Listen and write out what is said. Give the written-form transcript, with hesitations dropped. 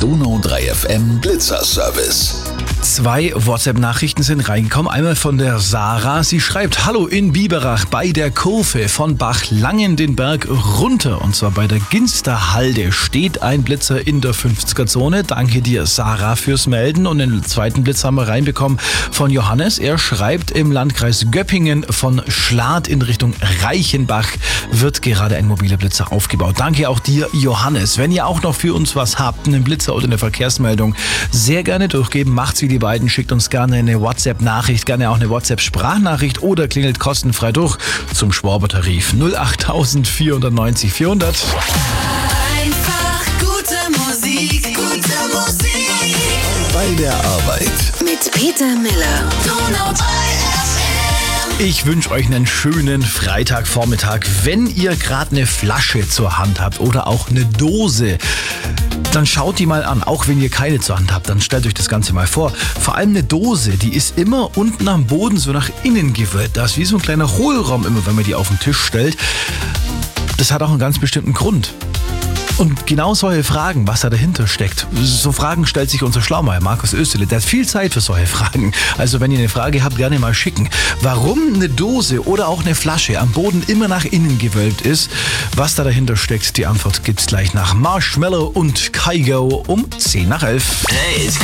Donau 3 FM Blitzerservice. 2 WhatsApp-Nachrichten sind reingekommen. Einmal von der Sarah. Sie schreibt: Hallo in Biberach bei der Kurve von Bachlangen den Berg runter. Und zwar bei der Ginsterhalde steht ein Blitzer in der 50er-Zone. Danke dir, Sarah, fürs Melden. Und den zweiten Blitz haben wir reinbekommen von Johannes. Er schreibt: Im Landkreis Göppingen von Schlad in Richtung Reichenbach wird gerade ein mobiler Blitzer aufgebaut. Danke auch dir, Johannes. Wenn ihr auch noch für uns was habt, einen Blitzer oder eine Verkehrsmeldung, sehr gerne durchgeben. Macht's wie die beiden. Schickt uns gerne eine WhatsApp-Nachricht, gerne auch eine WhatsApp-Sprachnachricht oder klingelt kostenfrei durch zum Schwaber-Tarif 08000 490 400. Einfach gute Musik, gute Musik. Bei der Arbeit. Mit Peter Miller. Donau 3 FM. Ich wünsche euch einen schönen Freitagvormittag. Wenn ihr gerade eine Flasche zur Hand habt oder auch eine Dose, dann schaut die mal an. Auch wenn ihr keine zur Hand habt, dann stellt euch das Ganze mal vor. Vor allem eine Dose, die ist immer unten am Boden so nach innen gewölbt. Da ist wie so ein kleiner Hohlraum immer, wenn man die auf den Tisch stellt. Das hat auch einen ganz bestimmten Grund. Und genau solche Fragen, was da dahinter steckt, so Fragen stellt sich unser Schlaumeier Markus Österle. Der hat viel Zeit für solche Fragen. Also wenn ihr eine Frage habt, gerne mal schicken. Warum eine Dose oder auch eine Flasche am Boden immer nach innen gewölbt ist, was da dahinter steckt, die Antwort gibt's gleich nach Marshmallow und Kygo um 10 nach 11. Hey, it's